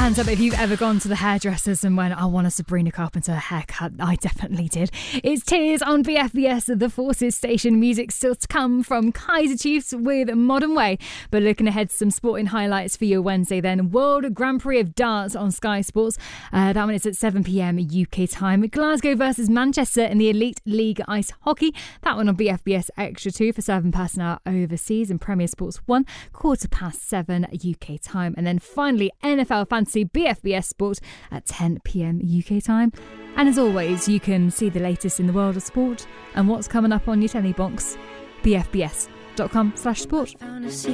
Hands up if you've ever gone to the hairdressers and went, I want a Sabrina Carpenter haircut. I definitely did. It's Tears on BFBS, the Forces station. Music still to come from Kaiser Chiefs with Modern Way. But looking ahead to some sporting highlights for your Wednesday then. World Grand Prix of Darts on Sky Sports. That one is at 7 p.m. UK time. Glasgow versus Manchester in the Elite League Ice Hockey. That one on BFBS Extra 2 for 7 personnel overseas. And Premier Sports 1, 7:15 UK time. And then finally, NFL Fantasy BFBS Sport at 10 p.m. UK time. And as always, you can see the latest in the world of sport and what's coming up on your telly box. BFBS.com/sport.